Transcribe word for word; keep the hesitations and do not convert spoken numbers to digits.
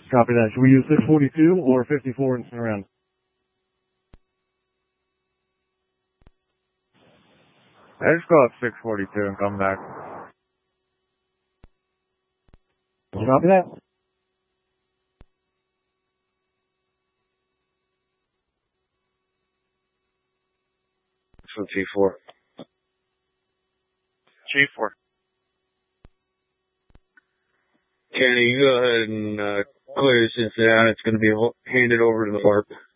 Copy that. Should we use six forty-two or fifty-four and turn around? I just go up six forty-two and come back. Copy that. So G four. G four. Kenny, you go ahead and uh, clear this incident out. It's going to be handed over to the park.